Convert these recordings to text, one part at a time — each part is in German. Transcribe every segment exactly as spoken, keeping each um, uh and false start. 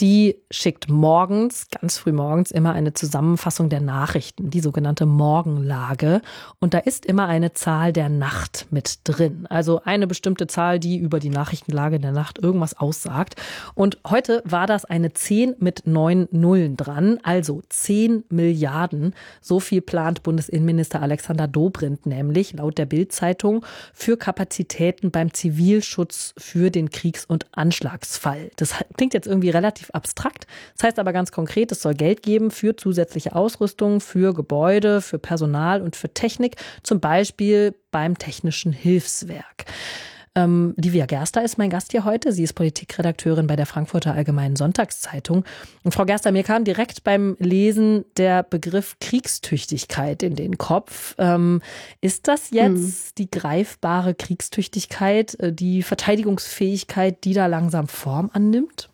die schickt morgens, ganz früh morgens, immer eine Zusammenfassung der Nachrichten, die sogenannte Morgenlage. Und da ist immer eine Zahl der Nacht mit drin. Also eine bestimmte Zahl, die über die Nachrichtenlage der Nacht irgendwas aussagt. Und heute war das eine zehn mit neun Nullen dran, also zehn Milliarden. So viel plant Bundesinnenminister Alexander Dobrindt nämlich, laut der Bild-Zeitung, für Kapazitäten beim Zivilschutz für den Kriegs- und Anschlagsfall. Das klingt jetzt irgendwie relativ abstrakt. Das heißt aber ganz konkret, es soll Geld geben für zusätzliche Ausrüstung, für Gebäude, für Personal und für Technik, zum Beispiel beim Technischen Hilfswerk. Ähm, Livia Gerster ist mein Gast hier heute. Sie ist Politikredakteurin bei der Frankfurter Allgemeinen Sonntagszeitung. Und Frau Gerster, mir kam direkt beim Lesen der Begriff Kriegstüchtigkeit in den Kopf. Ähm, ist das jetzt hm. die greifbare Kriegstüchtigkeit, die Verteidigungsfähigkeit, die da langsam Form annimmt?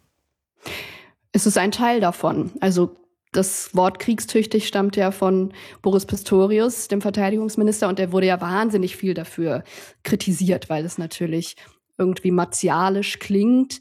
Es ist ein Teil davon. Also das Wort kriegstüchtig stammt ja von Boris Pistorius, dem Verteidigungsminister, und der wurde ja wahnsinnig viel dafür kritisiert, weil es natürlich irgendwie martialisch klingt.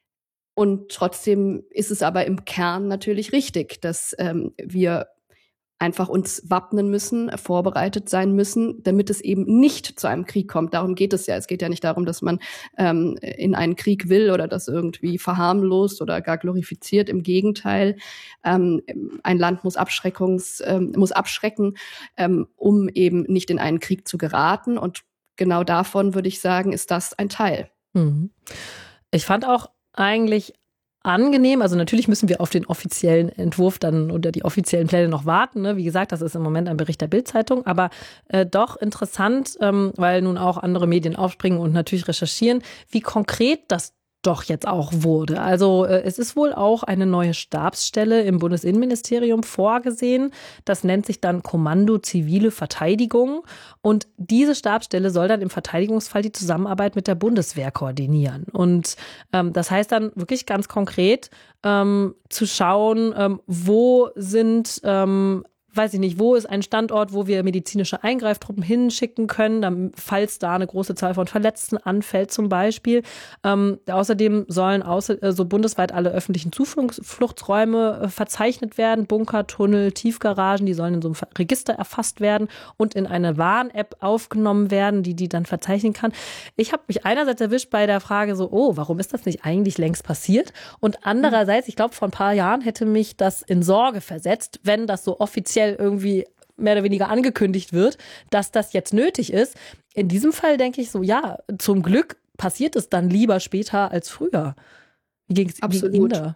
Und trotzdem ist es aber im Kern natürlich richtig, dass ähm, wir einfach uns wappnen müssen, vorbereitet sein müssen, damit es eben nicht zu einem Krieg kommt. Darum geht es ja. Es geht ja nicht darum, dass man ähm, in einen Krieg will oder das irgendwie verharmlost oder gar glorifiziert. Im Gegenteil, ähm, ein Land muss Abschreckungs, ähm, muss abschrecken, ähm, um eben nicht in einen Krieg zu geraten. Und genau davon würde ich sagen, ist das ein Teil. Mhm. Ich fand auch eigentlich angenehm. Also natürlich müssen wir auf den offiziellen Entwurf dann oder die offiziellen Pläne noch warten. Ne? Wie gesagt, das ist im Moment ein Bericht der Bild-Zeitung, aber äh, doch interessant, ähm, weil nun auch andere Medien aufspringen und natürlich recherchieren, wie konkret das doch jetzt auch wurde. Also äh, es ist wohl auch eine neue Stabsstelle im Bundesinnenministerium vorgesehen. Das nennt sich dann Kommando Zivile Verteidigung. Und diese Stabsstelle soll dann im Verteidigungsfall die Zusammenarbeit mit der Bundeswehr koordinieren. Und ähm, das heißt dann wirklich ganz konkret ähm, zu schauen, ähm, wo sind ähm, weiß ich nicht, wo ist ein Standort, wo wir medizinische Eingreiftruppen hinschicken können, dann, falls da eine große Zahl von Verletzten anfällt zum Beispiel. Ähm, außerdem sollen außer, äh, so bundesweit alle öffentlichen Zufluchtsräume äh, verzeichnet werden, Bunker, Tunnel, Tiefgaragen, die sollen in so einem Register erfasst werden und in eine Warn-App aufgenommen werden, die die dann verzeichnen kann. Ich habe mich einerseits erwischt bei der Frage so, oh, warum ist das nicht eigentlich längst passiert? Und andererseits, ich glaube, vor ein paar Jahren hätte mich das in Sorge versetzt, wenn das so offiziell irgendwie mehr oder weniger angekündigt wird, dass das jetzt nötig ist. In diesem Fall denke ich so, ja, zum Glück passiert es dann lieber später als früher. Wie ging es Ihnen da?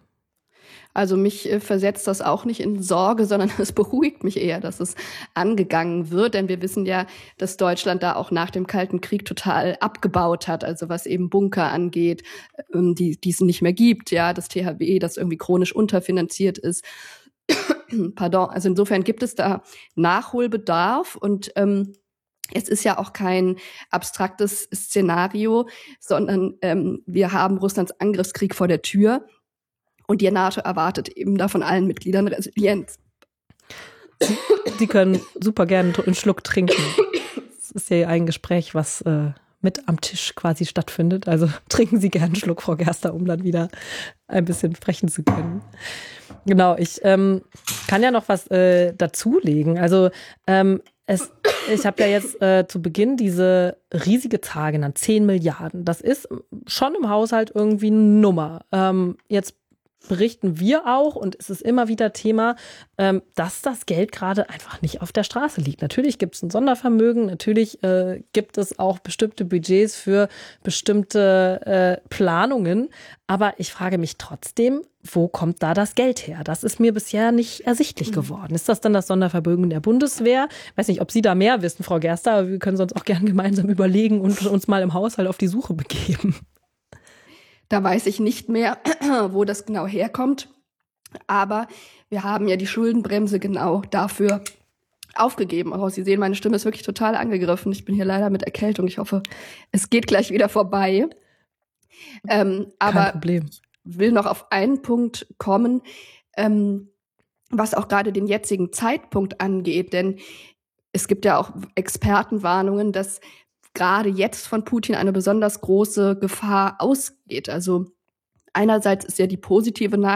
Also mich äh, versetzt das auch nicht in Sorge, sondern es beruhigt mich eher, dass es angegangen wird. Denn wir wissen ja, dass Deutschland da auch nach dem Kalten Krieg total abgebaut hat. Also was eben Bunker angeht, ähm, die, die es nicht mehr gibt. Ja, das T H W, das irgendwie chronisch unterfinanziert ist. Pardon, also insofern gibt es da Nachholbedarf und ähm, es ist ja auch kein abstraktes Szenario, sondern ähm, wir haben Russlands Angriffskrieg vor der Tür und die NATO erwartet eben da von allen Mitgliedern Resilienz. Sie, Sie können super gerne einen Schluck trinken. Das ist ja ein Gespräch, was äh, mit am Tisch quasi stattfindet. Also trinken Sie gerne einen Schluck, Frau Gerster, um dann wieder ein bisschen sprechen zu können. Genau, ich ähm, kann ja noch was äh, dazulegen. Also ähm, es, ich habe ja jetzt äh, zu Beginn diese riesige Zahl genannt, zehn Milliarden. Das ist schon im Haushalt irgendwie eine Nummer. Ähm, jetzt berichten wir auch, und es ist immer wieder Thema, ähm, dass das Geld gerade einfach nicht auf der Straße liegt. Natürlich gibt es ein Sondervermögen, natürlich äh, gibt es auch bestimmte Budgets für bestimmte äh, Planungen, aber ich frage mich trotzdem, wo kommt da das Geld her? Das ist mir bisher nicht ersichtlich geworden. Ist das dann das Sondervermögen der Bundeswehr? Ich weiß nicht, ob Sie da mehr wissen, Frau Gerster, aber wir können uns auch gerne gemeinsam überlegen und uns mal im Haushalt auf die Suche begeben. Da weiß ich nicht mehr, wo das genau herkommt. Aber wir haben ja die Schuldenbremse genau dafür aufgegeben. Oh, Sie sehen, meine Stimme ist wirklich total angegriffen. Ich bin hier leider mit Erkältung. Ich hoffe, es geht gleich wieder vorbei. Ähm, Kein aber Problem. Ich will noch auf einen Punkt kommen, ähm, was auch gerade den jetzigen Zeitpunkt angeht. Denn es gibt ja auch Expertenwarnungen, dass gerade jetzt von Putin eine besonders große Gefahr ausgeht. Also einerseits ist ja die positive Nachricht,